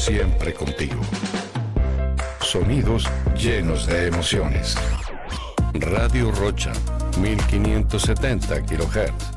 siempre contigo. Sonidos llenos de emociones. Radio Rocha, 1570 kHz.